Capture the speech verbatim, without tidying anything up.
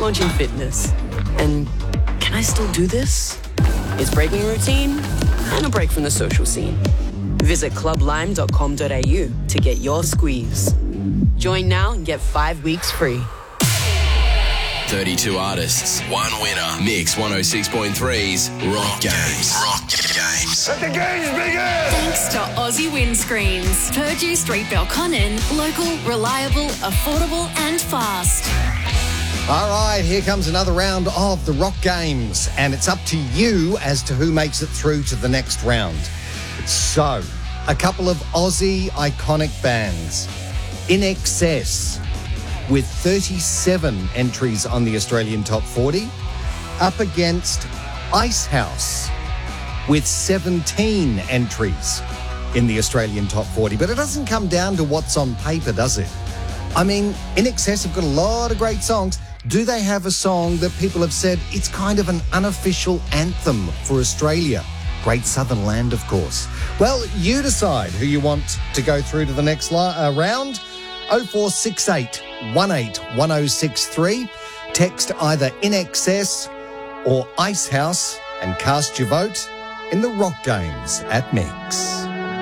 launching fitness. And can I still do this? It's breaking routine and a break from the social scene. Visit club lime dot com dot a u to get your squeeze. Join now and get five weeks free. thirty-two artists, one winner. Mix one oh six point three's Rock Games. Rock Games. Let the games begin! Thanks to Aussie Windscreens. Purdue Street, Belconnen. Local, reliable, affordable and fast. All right, here comes another round of the Rock Games, and it's up to you as to who makes it through to the next round. So, a couple of Aussie iconic bands. In Excess, with thirty-seven entries on the Australian Top forty, up against Icehouse, with seventeen entries in the Australian Top forty. But it doesn't come down to what's on paper, does it? I mean, In Excess have got a lot of great songs. Do they have a song that people have said it's kind of an unofficial anthem for Australia? Great Southern Land, of course. Well, you decide who you want to go through to the next li- uh, round. oh four six eight, one eight, one oh six three. Text either In Excess or Icehouse and cast your vote in the Rock Games at Mix.